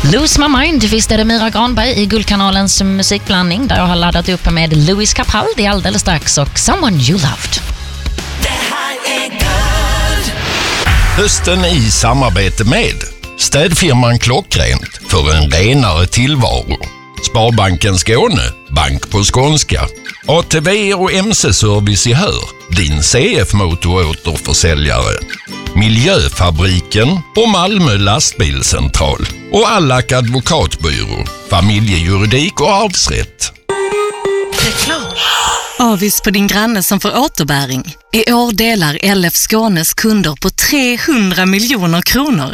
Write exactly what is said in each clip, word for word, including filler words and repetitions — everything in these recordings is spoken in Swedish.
Lose My Mind, visst är det Mira Granberg i Guldkanalens musikblandning där jag har laddat upp med Louis Capaldi alldeles strax och Someone You Loved. Det här är Guld. Hösten i samarbete med städfirman Klockrent för en renare tillvaro. Sparbanken Skåne, bank på skånska. A T V och M C-service i Hör, din C F-motoråterförsäljare. Miljöfabriken och Malmö lastbilscentral. Och Allak advokatbyrå, familjejuridik och arvsrätt. Avis på din granne som får återbäring. I år delar L F Skånes kunder på trehundra miljoner kronor.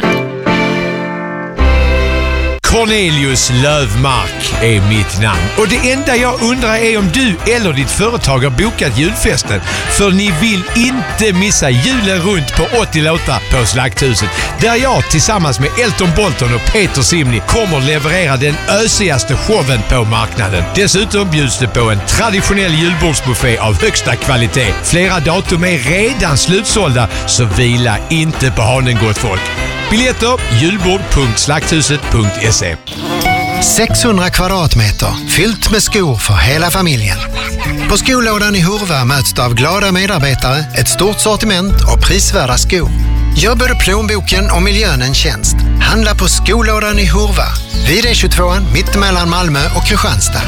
Cornelius Lövmark är mitt namn. Och det enda jag undrar är om du eller ditt företag har bokat julfesten. För ni vill inte missa julen runt på åttio låtar på Slakthuset. Där jag tillsammans med Elton Bolton och Peter Simni kommer leverera den ösigaste showen på marknaden. Dessutom bjuds det på en traditionell julbordsbuffé av högsta kvalitet. Flera datum är redan slutsålda, så vila inte på hanen, gott folk. Biljetter julbord punkt slakthuset punkt se. sexhundra kvadratmeter fyllt med skor för hela familjen. På skolådan i Hurva möts du av glada medarbetare, ett stort sortiment och prisvärda skor. Gör både plånboken och miljön en tjänst. Handla på skolådan i Hurva. Vid E tjugotvå mittemellan Malmö och Kristianstad.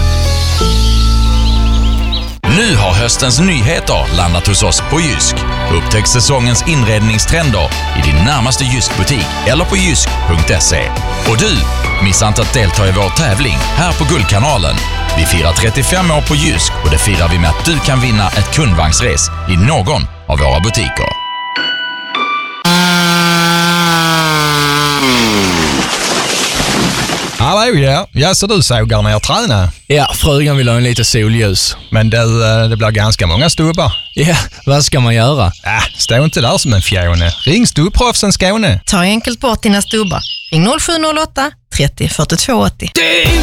Nu har höstens nyheter landat hos oss på Jysk. Upptäck säsongens inredningstrender i din närmaste Jysk-butik eller på jysk punkt se. Och du, missa inte att delta i vår tävling här på Guldkanalen. Vi firar trettiofem år på Jysk och det firar vi med att du kan vinna ett kundvagnsres i någon av våra butiker. Hallå, ja. Ja, så du sågar ner träna? Ja, frugan vill ha en lite solljus. Men det, det blir ganska många stubbar. Ja, vad ska man göra? Äh, stå inte där som en fjone. Ring Stubproffsen Skåne. Ta enkelt bort dina stubbar. Ring noll sju noll åtta trettio fyrtiotvå åttio.